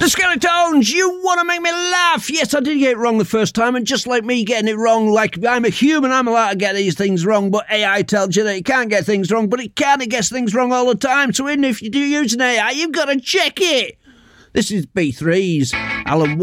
The Skeletones, you want to make me laugh? Yes, I did get it wrong the first time, and just like me getting it wrong, like I'm a human, I'm allowed to get these things wrong, but AI tells you that it can't get things wrong, but it can, it gets things wrong all the time, so even if you do use an AI, you've got to check it. This is B3's Alan